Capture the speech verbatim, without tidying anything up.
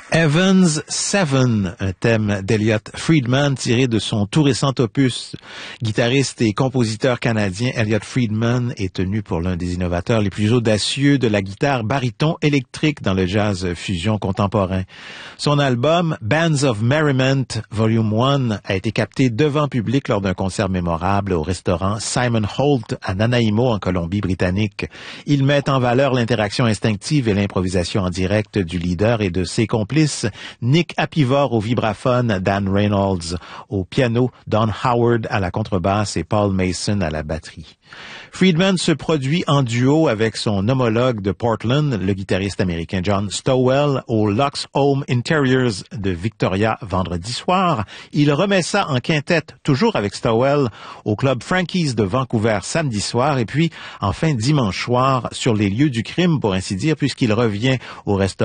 Evans Seven, un thème d'Elliot Friedman tiré de son tout récent opus. Guitariste et compositeur canadien, Elliot Friedman est tenu pour l'un des innovateurs les plus audacieux de la guitare baryton électrique dans le jazz fusion contemporain. Son album Bands of Merriment Volume un a été capté devant public lors d'un concert mémorable au restaurant Simon Holt à Nanaimo en Colombie-Britannique. Il met en valeur l'interaction instinctive et l'improvisation en direct du leader et de ses complices, Nick Apivor au vibraphone, Dan Reynolds au piano, Don Howard à la contrebasse et Paul Mason à la batterie. Friedman se produit en duo avec son homologue de Portland, le guitariste américain John Stowell, au Lux Home Interiors de Victoria vendredi soir. Il remet ça en quintette, toujours avec Stowell, au club Frankie's de Vancouver samedi soir et puis enfin dimanche soir sur les lieux du crime, pour ainsi dire, puisqu'il revient au restaurant